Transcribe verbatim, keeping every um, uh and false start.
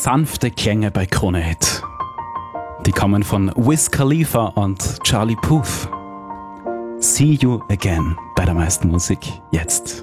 sanfte Klänge bei Krone Hit. Die kommen von Wiz Khalifa und Charlie Puth. See You Again bei der meisten Musik jetzt.